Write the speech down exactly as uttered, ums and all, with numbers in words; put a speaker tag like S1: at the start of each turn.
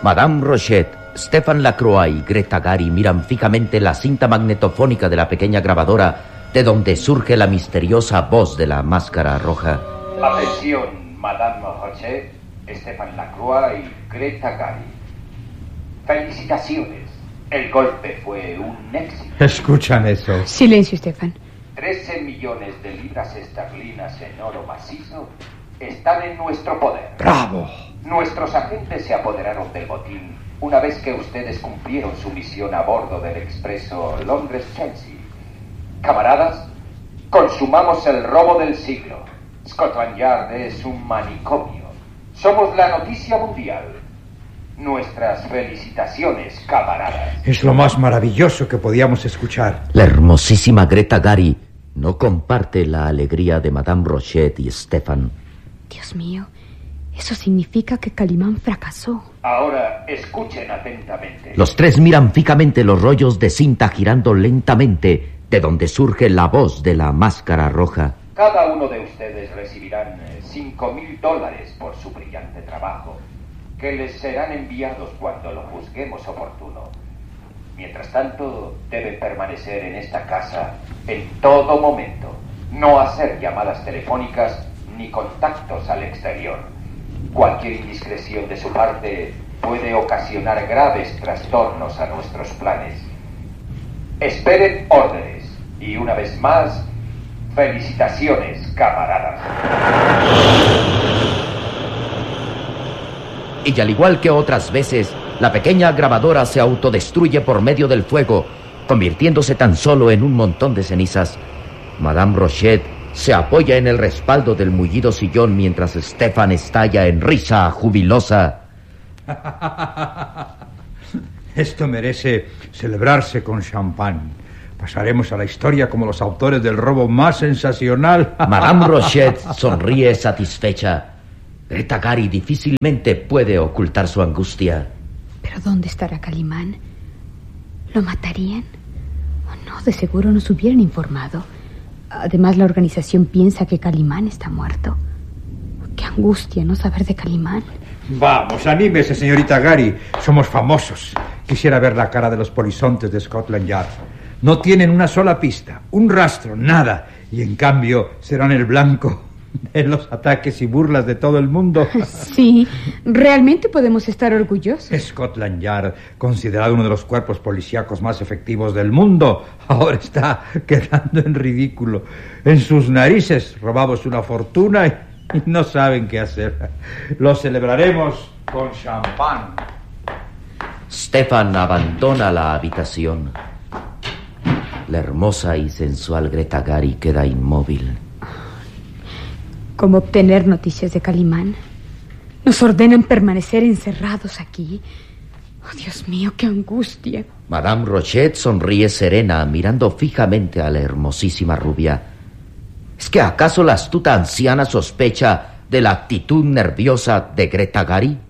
S1: Madame Rochet, Stéphane Lacroix y Greta Gary miran fijamente la cinta magnetofónica de la pequeña grabadora de donde surge la misteriosa voz de la máscara roja.
S2: Atención, Madame Rochet, Stéphane Lacroix y Greta Gary. Felicitaciones. El golpe fue un éxito.
S3: ¿Escuchan eso?
S4: Silencio, Stéphane.
S2: trece millones de libras esterlinas en oro macizo están en nuestro poder.
S3: ¡Bravo!
S2: Nuestros agentes se apoderaron del botín una vez que ustedes cumplieron su misión a bordo del expreso Londres-Chelsea. Camaradas, consumamos el robo del siglo. Scotland Yard es un manicomio. Somos la noticia mundial. Nuestras felicitaciones, camaradas.
S3: Es lo más maravilloso que podíamos escuchar.
S1: La hermosísima Greta Gary no comparte la alegría de Madame Rochet y Stéphane.
S4: Dios mío, eso significa que Calimán fracasó.
S2: Ahora, escuchen atentamente.
S1: Los tres miran fijamente los rollos de cinta girando lentamente, de donde surge la voz de la máscara roja.
S2: Cada uno de ustedes recibirán cinco mil dólares por su brillante trabajo, que les serán enviados cuando lo juzguemos oportuno. Mientras tanto, deben permanecer en esta casa en todo momento, no hacer llamadas telefónicas ni contactos al exterior. Cualquier indiscreción de su parte puede ocasionar graves trastornos a nuestros planes. Esperen órdenes y, una vez más, felicitaciones, camaradas.
S1: Y al igual que otras veces, la pequeña grabadora se autodestruye por medio del fuego, convirtiéndose tan solo en un montón de cenizas. Madame Rochet se apoya en el respaldo del mullido sillón mientras Stéphane estalla en risa jubilosa.
S3: Esto merece celebrarse con champán. Pasaremos a la historia como los autores del robo más sensacional.
S1: Madame Rochet sonríe satisfecha. Greta Gary difícilmente puede ocultar su angustia.
S4: ¿Pero dónde estará Calimán? ¿Lo matarían? Oh, no, de seguro nos hubieran informado. Además, la organización piensa que Calimán está muerto. Qué angustia no saber de Calimán.
S3: Vamos, anímese, señorita Gary. Somos famosos. Quisiera ver la cara de los polizontes de Scotland Yard. No tienen una sola pista, un rastro, nada. Y en cambio serán el blanco de los ataques y burlas de todo el mundo.
S4: Sí, realmente podemos estar orgullosos.
S3: Scotland Yard, considerado uno de los cuerpos policíacos más efectivos del mundo, ahora está quedando en ridículo. En sus narices robamos una fortuna y no saben qué hacer. Lo celebraremos con champán.
S1: Stéphane abandona la habitación. La hermosa y sensual Greta Gary queda inmóvil.
S4: ¿Cómo obtener noticias de Calimán? Nos ordenan permanecer encerrados aquí. Oh, Dios mío, qué angustia.
S1: Madame Rochet sonríe serena, mirando fijamente a la hermosísima rubia. ¿Es que acaso la astuta anciana sospecha de la actitud nerviosa de Greta Gary?